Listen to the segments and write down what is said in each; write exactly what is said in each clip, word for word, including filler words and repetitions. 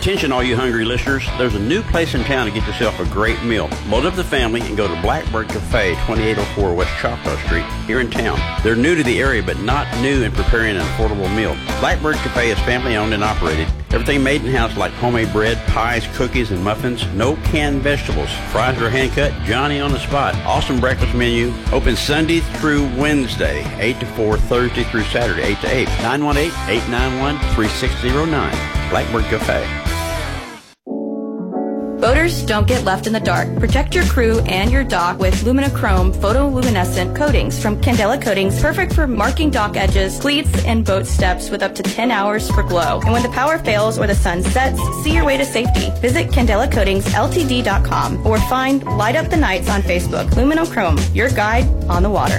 Attention all you hungry listeners, there's a new place in town to get yourself a great meal. Load up the family and go to Blackbird Cafe, twenty-eight oh four West Choctaw Street, here in town. They're new to the area, but not new in preparing an affordable meal. Blackbird Cafe is family owned and operated. Everything made in-house like homemade bread, pies, cookies, and muffins. No canned vegetables. Fries are hand-cut, Johnny on the spot. Awesome breakfast menu. Open Sunday through Wednesday, eight to four, Thursday through Saturday, eight to eight. nine one eight, eight nine one, three six zero nine. Blackbird Cafe. Boaters, don't get left in the dark. Protect your crew and your dock with Luminochrome photoluminescent coatings from Candela Coatings, perfect for marking dock edges, cleats, and boat steps with up to ten hours for glow. And when the power fails or the sun sets, see your way to safety. Visit Candela Coatings L T D dot com or find Light Up the Nights on Facebook. Luminochrome, your guide on the water.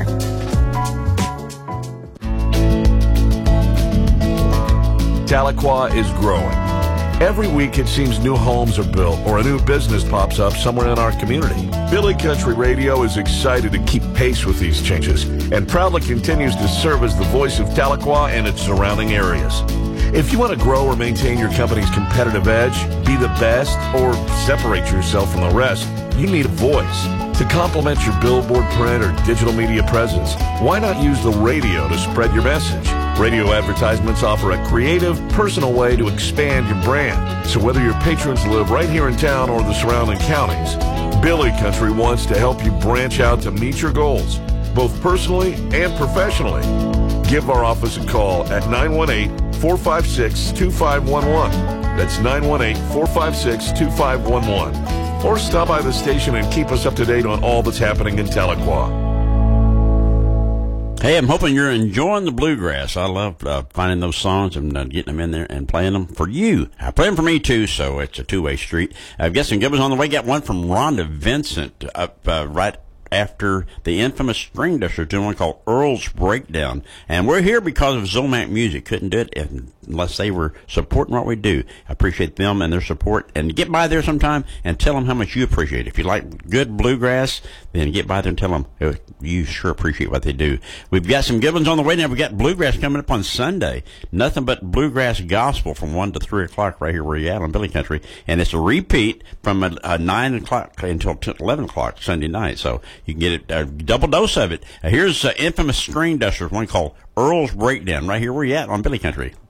Tahlequah is growing. Every week it seems new homes are built or a new business pops up somewhere in our community. Billy Country Radio is excited to keep pace with these changes and proudly continues to serve as the voice of Tahlequah and its surrounding areas. If you want to grow or maintain your company's competitive edge, be the best, or separate yourself from the rest, you need a voice. To complement your billboard print or digital media presence, why not use the radio to spread your message? Radio advertisements offer a creative, personal way to expand your brand. So whether your patrons live right here in town or the surrounding counties, Billy Country wants to help you branch out to meet your goals, both personally and professionally. Give our office a call at nine one eight, four five six, two five one one. That's nine one eight, four five six, two five one one. Or stop by the station and keep us up to date on all that's happening in Tahlequah. Hey, I'm hoping you're enjoying the bluegrass. I love uh, finding those songs and uh, getting them in there and playing them for you. I play them for me, too, so it's a two-way street. I've got some good ones on the way. Got one from Rhonda Vincent up uh, right after the infamous String Duster, doing one called Earl's Breakdown. And we're here because of Zomac Music. Couldn't do it if, unless they were supporting what we do. I appreciate them and their support. And get by there sometime and tell them how much you appreciate it. If you like good bluegrass, then get by there and tell them oh, you sure appreciate what they do. We've got some good ones on the way now. We've got bluegrass coming up on Sunday. Nothing but bluegrass gospel from one to three o'clock right here where you're at on Billy Country. And it's a repeat from a, a nine o'clock until eleven o'clock Sunday night. So you can get it, a double dose of it. Uh, here's uh, infamous String Dusters, one called Earl's Breakdown, right here where you at on Billy Country.